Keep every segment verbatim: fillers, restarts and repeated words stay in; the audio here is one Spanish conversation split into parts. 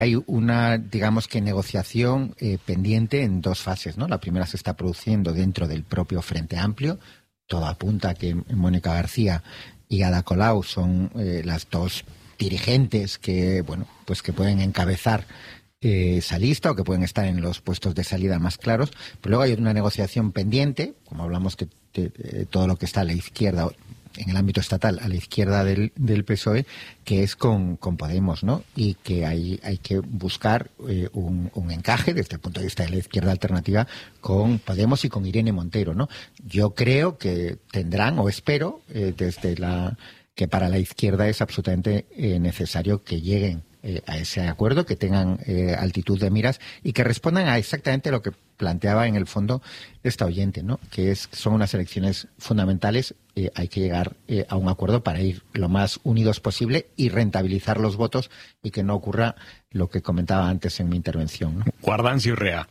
Hay una, digamos que negociación eh, pendiente en dos fases, ¿no? La primera se está produciendo dentro del propio Frente Amplio. Todo apunta a que Mónica García y Ada Colau son eh, las dos dirigentes que, bueno, pues que pueden encabezar eh, esa lista o que pueden estar en los puestos de salida más claros. Pero luego hay una negociación pendiente, como hablamos que de, de, todo lo que está a la izquierda, en el ámbito estatal, a la izquierda del, del P S O E, que es con, con Podemos, ¿no? Y que hay, hay que buscar eh, un, un encaje desde el punto de vista de la izquierda alternativa con Podemos y con Irene Montero, ¿no? Yo creo que tendrán, o espero, eh, desde la que para la izquierda es absolutamente eh, necesario que lleguen eh, a ese acuerdo, que tengan eh, altitud de miras y que respondan a exactamente lo que planteaba en el fondo esta oyente, ¿no? Que es son unas elecciones fundamentales, eh, hay que llegar eh, a un acuerdo para ir lo más unidos posible y rentabilizar los votos y que no ocurra lo que comentaba antes en mi intervención, ¿no? Guardan Urrea.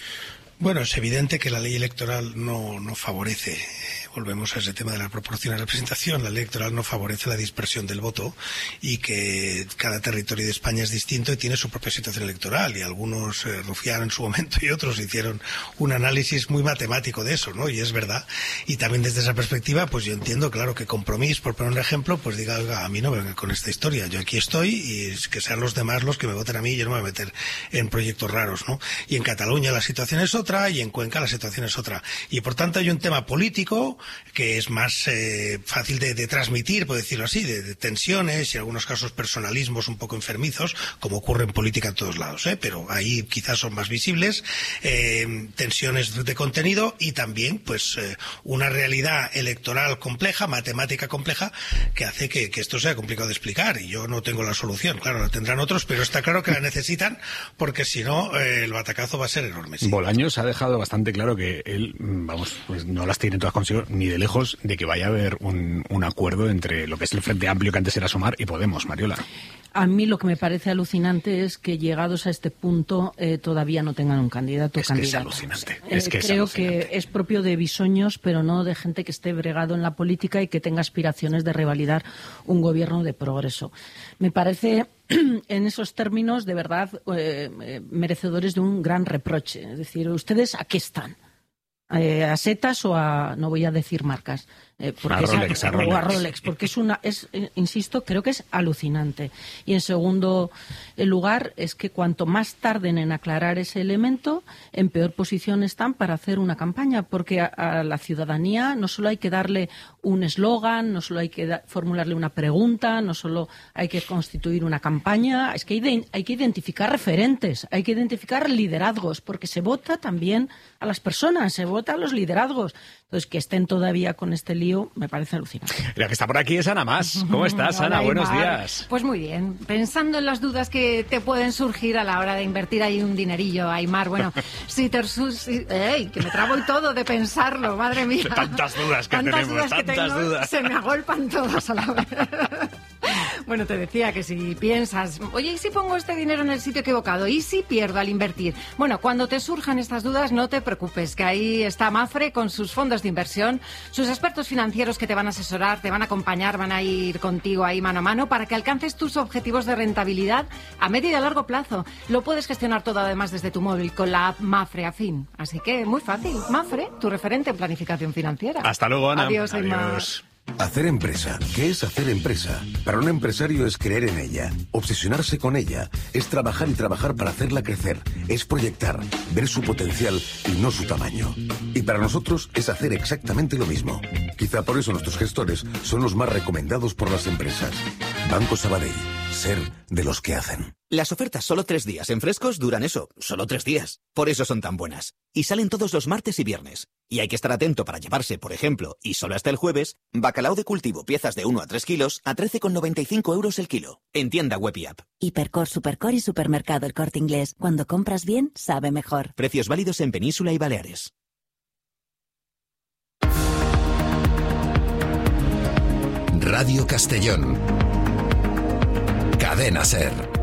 Bueno, es evidente que la ley electoral no, no favorece, volvemos a ese tema de la proporción de representación, la ley electoral no favorece la dispersión del voto y que cada territorio de España es distinto y tiene su propia situación electoral y algunos eh, rufiaron en su momento y otros hicieron un análisis muy matemático de eso, ¿no? Y es verdad. Y también desde esa perspectiva, pues yo entiendo, claro, que Compromís, por poner un ejemplo, pues diga, oiga, a mí no me vengan con esta historia, yo aquí estoy y que sean los demás los que me voten a mí y yo no me voy a meter en proyectos raros, ¿no? Y en Cataluña la situación es otra y en Cuenca la situación es otra. Y por tanto hay un tema político que es más eh, fácil de, de transmitir, por decirlo así, de, de tensiones y en algunos casos personalismos un poco enfermizos, como ocurre en política en todos lados, ¿eh? Pero ahí quizás son más visibles, eh, tensiones de contenido y también pues eh, una realidad electoral compleja, matemática compleja, que hace que, que esto sea complicado de explicar. Y yo no tengo la solución, claro, la tendrán otros, pero está claro que la necesitan porque si no eh, el batacazo va a ser enorme. Sí. Bolaños ha dejado bastante claro que él, vamos, pues no las tiene todas consigo, ni de lejos, de que vaya a haber un, un acuerdo entre lo que es el Frente Amplio, que antes era Sumar, y Podemos. Mariola. A mí lo que me parece alucinante es que llegados a este punto eh, todavía no tengan un candidato o candidata. Es que es alucinante. Eh, es que es creo alucinante. que es propio de bisoños, pero no de gente que esté bregado en la política y que tenga aspiraciones de revalidar un gobierno de progreso. Me parece en esos términos de verdad eh, eh, merecedores de un gran reproche. Es decir, ¿ustedes a qué están? Eh, ¿A setas o a, no voy a decir marcas, eh, porque a Rolex, es, a Rolex. o a Rolex, porque es una, es, eh, insisto, creo que es alucinante. Y en segundo lugar, es que cuanto más tarden en aclarar ese elemento, en peor posición están para hacer una campaña, porque a, a la ciudadanía no solo hay que darle un eslogan, no solo hay que da, formularle una pregunta, no solo hay que constituir una campaña, es que hay, de, hay que identificar referentes, hay que identificar liderazgos, porque se vota también a las personas, se vota a los liderazgos. Entonces, que estén todavía con este lío me parece alucinante. La que está por aquí es Ana Mas. ¿Cómo estás, Ana? Hola, Buenos Aymar. días. Pues muy bien. Pensando en las dudas que te pueden surgir a la hora de invertir ahí un dinerillo, Aymar. Bueno, si te... Si, ¡Ey! Que me trabo y todo de pensarlo, madre mía. Tantas dudas que tantas tenemos, dudas que tantas tengo, dudas. Se me agolpan todas a la vez. Bueno, te decía que si piensas, oye, ¿y si pongo este dinero en el sitio equivocado? ¿Y si pierdo al invertir? Bueno, cuando te surjan estas dudas, no te preocupes, que ahí está Mapfre con sus fondos de inversión, sus expertos financieros que te van a asesorar, te van a acompañar, van a ir contigo ahí mano a mano para que alcances tus objetivos de rentabilidad a medio y a largo plazo. Lo puedes gestionar todo además desde tu móvil con la app Mapfre Afín. Así que muy fácil. Mapfre, tu referente en planificación financiera. Hasta luego, Ana. Adiós, Aymar. Adiós. Hacer empresa. ¿Qué es hacer empresa? Para un empresario es creer en ella, obsesionarse con ella, es trabajar y trabajar para hacerla crecer, es proyectar, ver su potencial y no su tamaño. Y para nosotros es hacer exactamente lo mismo. Quizá por eso nuestros gestores son los más recomendados por las empresas. Banco Sabadell. Ser de los que hacen. Las ofertas solo tres días en Frescos duran eso, solo tres días. Por eso son tan buenas. Y salen todos los martes y viernes. Y hay que estar atento para llevarse, por ejemplo, y solo hasta el jueves, bacalao de cultivo, piezas de uno a tres kilos, a trece con noventa y cinco euros el kilo. En tienda web y app. Hipercor, Supercor y Supermercado El Corte Inglés. Cuando compras bien, sabe mejor. Precios válidos en Península y Baleares. Radio Castellón. Cadena SER.